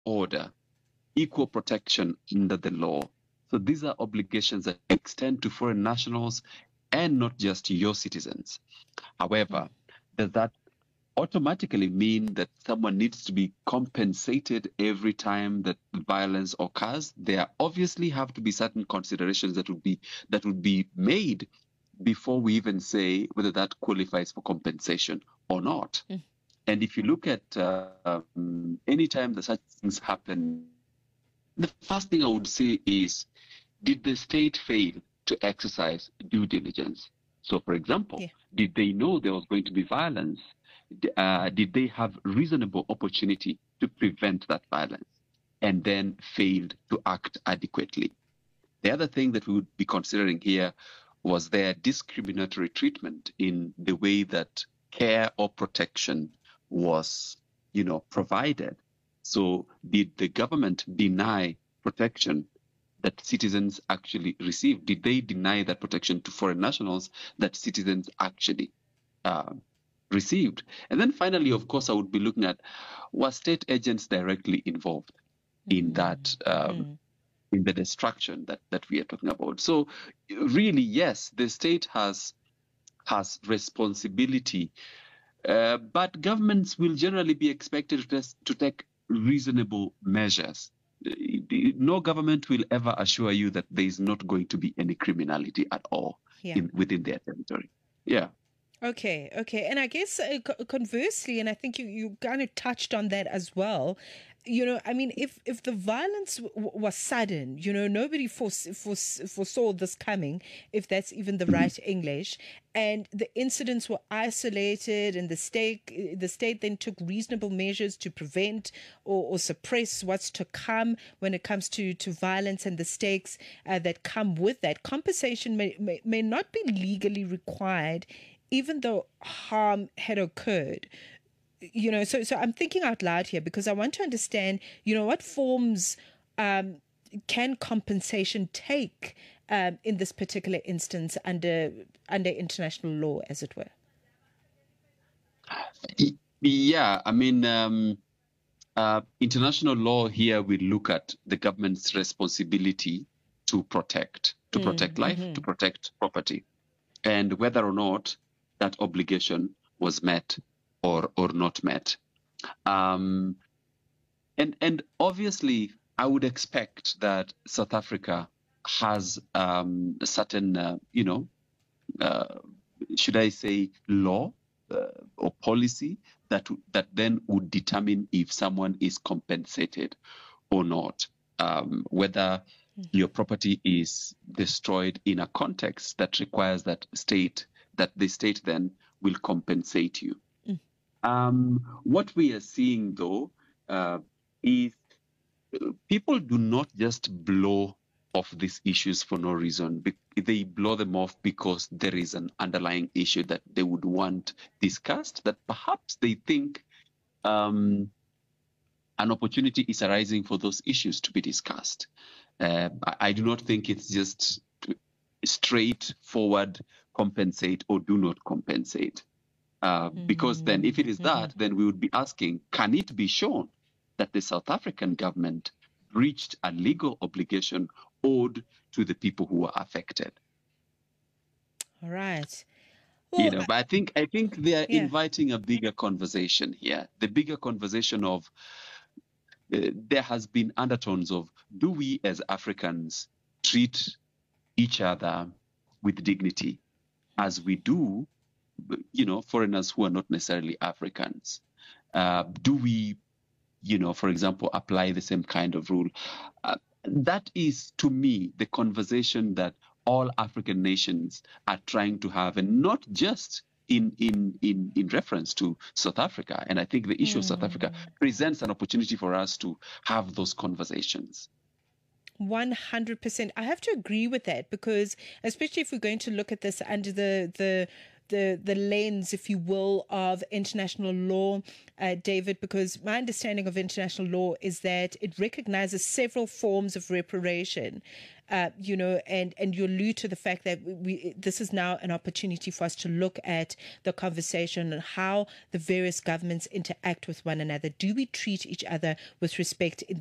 order, equal protection under the law. So these are obligations that extend to foreign nationals and not just your citizens. However, does that automatically mean that someone needs to be compensated every time that violence occurs? There obviously have to be certain considerations that would be made before we even say whether that qualifies for compensation or not. And if you look at any time that such things happen, the first thing I would say is, did the state fail to exercise due diligence? So, for example, did they know there was going to be violence? Did they have reasonable opportunity to prevent that violence and then failed to act adequately? The other thing that we would be considering here was their discriminatory treatment in the way that care or protection was, provided. So did the government deny protection that citizens actually received? Did they deny that protection to foreign nationals that citizens actually received? And then finally, of course, I would be looking at, were state agents directly involved in that, in the destruction that we are talking about? So really, yes, the state has responsibility, but governments will generally be expected to take reasonable measures. No government will ever assure you that there is not going to be any criminality at all within their territory. Yeah. Okay. And I guess conversely, and I think you kind of touched on that as well, I mean, if the violence was sudden, nobody foresaw this coming, if that's even the right English, and the incidents were isolated, and the state then took reasonable measures to prevent or suppress what's to come when it comes to violence and the stakes that come with that. Compensation may not be legally required, even though harm had occurred. So I'm thinking out loud here because I want to understand, what forms can compensation take in this particular instance under international law, as it were? Yeah, I mean, international law here, we look at the government's responsibility to protect life, to protect property, and whether or not that obligation was met or not met. And obviously, I would expect that South Africa has a certain, should I say, law or policy that then would determine if someone is compensated or not, whether your property is destroyed in a context that requires that the state then will compensate you. What we are seeing, though, is people do not just blow off these issues for no reason. They blow them off because there is an underlying issue that they would want discussed, that perhaps they think an opportunity is arising for those issues to be discussed. I do not think it's just straightforward compensate or do not compensate. Because then if it is that, then we would be asking, can it be shown that the South African government breached a legal obligation owed to the people who were affected? All right. Well, but I think they are inviting a bigger conversation here. The bigger conversation of there has been undertones of, do we as Africans treat each other with dignity as we do, foreigners who are not necessarily Africans? Do we, for example, apply the same kind of rule? That is, to me, the conversation that all African nations are trying to have, and not just in reference to South Africa. And I think the issue of South Africa presents an opportunity for us to have those conversations. 100%. I have to agree with that, because especially if we're going to look at this under the the lens, if you will, of international law, David, because my understanding of international law is that it recognizes several forms of reparation. And you allude to the fact that this is now an opportunity for us to look at the conversation and how the various governments interact with one another. Do we treat each other with respect in